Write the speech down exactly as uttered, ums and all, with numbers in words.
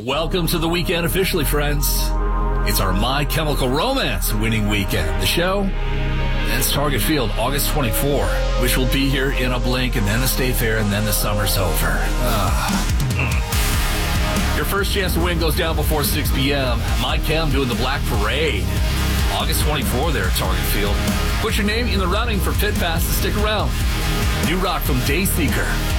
Welcome to the weekend officially, friends. It's our My Chemical Romance winning weekend. The show ends Target Field August twenty-fourth, which will be here in a blink, and then the State Fair, and then the summer's over. Ah. Your first chance to win goes down before six p.m. My Chem doing the Black Parade. August twenty-fourth there at Target Field. Put your name in the running for Pit Pass to stick around. New rock from Dayseeker.